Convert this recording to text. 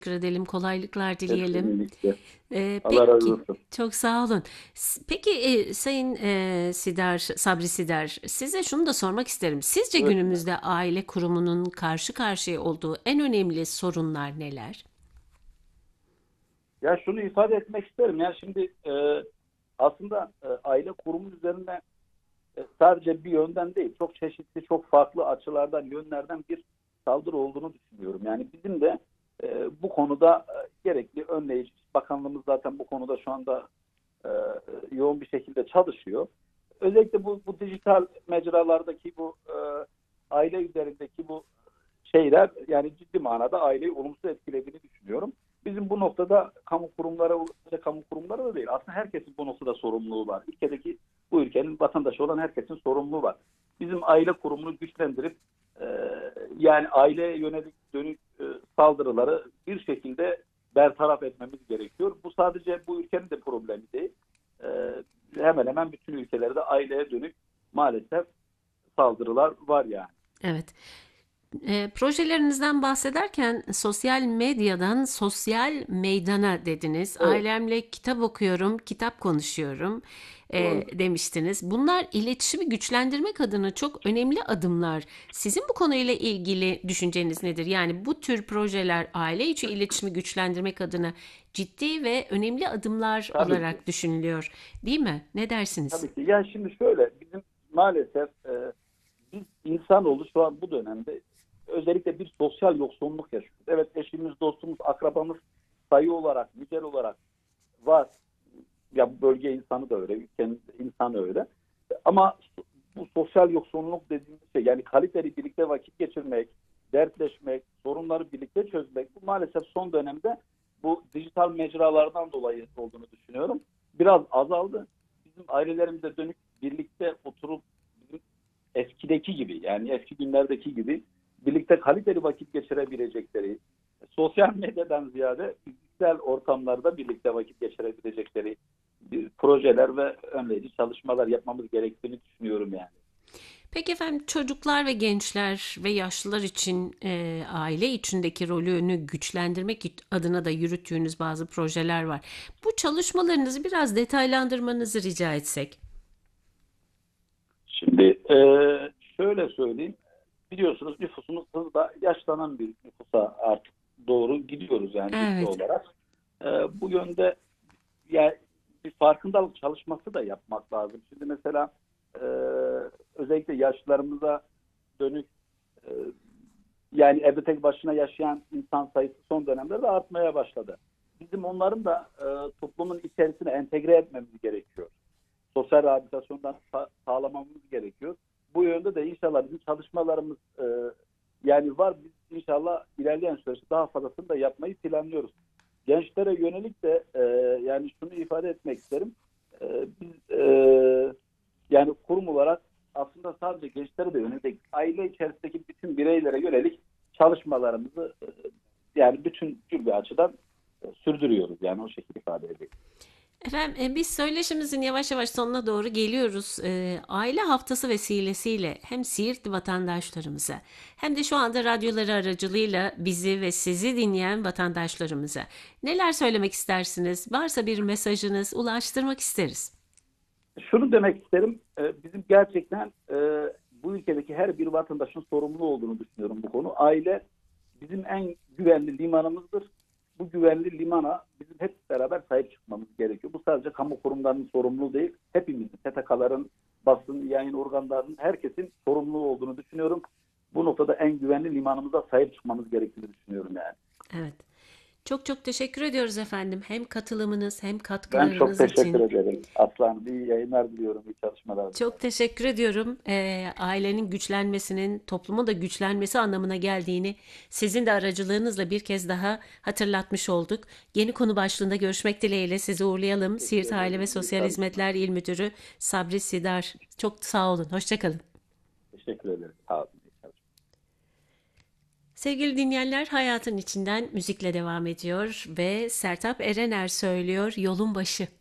Teşekkür edelim, kolaylıklar dileyelim. Kesinlikle. Allah razı Peki, olsun. çok sağ olun. Peki Sayın Sidar, Sabri Sidar, size şunu da sormak isterim. Sizce Buyursunlar. günümüzde aile kurumunun karşı karşıya olduğu en önemli sorunlar neler? Ya şunu ifade etmek isterim. Yani şimdi aslında aile kurumu üzerine sadece bir yönden değil, çok çeşitli, çok farklı açılardan, yönlerden bir saldırı olduğunu düşünüyorum. Yani bizim de bu konuda gerekli önleyici, bakanlığımız zaten bu konuda şu anda e, yoğun bir şekilde çalışıyor. Özellikle bu dijital mecralardaki bu aile üzerindeki bu şeyler yani ciddi manada aileyi olumsuz etkilediğini düşünüyorum. Bizim bu noktada kamu kurumları, kamu kurumları da değil. Aslında herkesin bu noktada sorumluluğu var. Bu ülkenin vatandaşı olan herkesin sorumluluğu var. Bizim aile kurumunu güçlendirip e, yani aileye yönelik dönük saldırıları bir şekilde bertaraf etmemiz gerekiyor. Bu sadece bu ülkenin de problemi değil. E, Hemen hemen bütün ülkelerde aileye dönük maalesef saldırılar var yani. Evet. Projelerinizden bahsederken sosyal medyadan sosyal meydana dediniz. Evet, Ailemle kitap okuyorum, kitap konuşuyorum doğru. demiştiniz. Bunlar iletişimi güçlendirmek adına çok önemli adımlar. Sizin bu konuyla ilgili düşünceniz nedir? Yani bu tür projeler aile içi iletişimi güçlendirmek adına ciddi ve önemli adımlar Tabii ki. olarak düşünülüyor, değil mi? Ne dersiniz? Tabii ki. Yani şimdi şöyle bizim maalesef biz insanoğlu şu an bu dönemde özellikle bir sosyal yoksunluk yaşıyoruz. Evet eşimiz, dostumuz, akrabamız sayı olarak, nicel olarak var. Ya bu bölge insanı da öyle, ülkenin insanı öyle. Ama bu sosyal yoksunluk dediğimiz şey yani kaliteli birlikte vakit geçirmek, dertleşmek, sorunları birlikte çözmek bu maalesef son dönemde bu dijital mecralardan dolayı olduğunu düşünüyorum. Biraz azaldı. Bizim ailelerimize dönük birlikte oturup bizim eskideki gibi yani eski günlerdeki gibi birlikte kaliteli vakit geçirebilecekleri, sosyal medyadan ziyade fiziksel ortamlarda birlikte vakit geçirebilecekleri projeler ve önleyici çalışmalar yapmamız gerektiğini düşünüyorum yani. Peki efendim çocuklar ve gençler ve yaşlılar için aile içindeki rolünü güçlendirmek adına da yürüttüğünüz bazı projeler var. Bu çalışmalarınızı biraz detaylandırmanızı rica etsek. Şimdi şöyle söyleyeyim. Biliyorsunuz nüfusumuz hızla yaşlanan bir nüfusa artık doğru gidiyoruz yani ülke Evet, olarak. Bu yönde yani bir farkındalık çalışması da yapmak lazım. Şimdi mesela e, özellikle yaşlılarımıza dönük e, yani evde tek başına yaşayan insan sayısı son dönemlerde artmaya başladı. Bizim onların da toplumun içerisine entegre etmemiz gerekiyor. Sosyal rehabilitasyondan sağlamamız gerekiyor. Bu yönde de inşallah bizim çalışmalarımız yani var. Biz inşallah ilerleyen süreçte daha fazlasını da yapmayı planlıyoruz. Gençlere yönelik de yani şunu ifade etmek isterim. Biz yani kurum olarak aslında sadece gençlere de yönelik aile içerisindeki bütün bireylere yönelik çalışmalarımızı yani bütüncül bir açıdan sürdürüyoruz. Yani o şekilde ifade edeyim. efendim biz söyleşimizin yavaş yavaş sonuna doğru geliyoruz. Aile haftası vesilesiyle hem Siirtli vatandaşlarımıza hem de şu anda radyoları aracılığıyla bizi ve sizi dinleyen vatandaşlarımıza neler söylemek istersiniz? Varsa bir mesajınız ulaştırmak isteriz. Şunu demek isterim. Bizim gerçekten bu ülkedeki her bir vatandaşın sorumlu olduğunu düşünüyorum bu konu. Aile bizim en güvenli limanımızdır. Bu güvenli limana bizim hep beraber sahip çıkmamız gerekiyor. Bu sadece kamu kurumlarının sorumluluğu değil. Hepimizin, STK'ların, basın, yayın organlarının, herkesin sorumluluğu olduğunu düşünüyorum. Bu noktada en güvenli limanımıza sahip çıkmamız gerektiğini düşünüyorum yani. Evet. Çok çok teşekkür ediyoruz efendim. Hem katılımınız hem Ben çok katkılarınız teşekkür için. ederim. Aslan, iyi yayınlar diliyorum, iyi çalışmalar Çok diliyorum. teşekkür ediyorum. Ailenin güçlenmesinin toplumun da güçlenmesi anlamına geldiğini sizin de aracılığınızla bir kez daha hatırlatmış olduk. Yeni konu başlığında görüşmek dileğiyle sizi uğurlayalım. Teşekkür Siirt Aile ve ederim. İyi Sosyal çalışmalar. Hizmetler İl Müdürü Sabri Sidar. Çok sağ olun. Hoşçakalın. Teşekkür ederim. Sağ olun. İyi çalışmalar. Sevgili dinleyenler, hayatın içinden müzikle devam ediyor ve Sertab Erener söylüyor Yolun Başı.